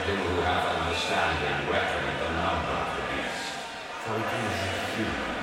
him who hath understanding reckon the number of the beast, for it is a few.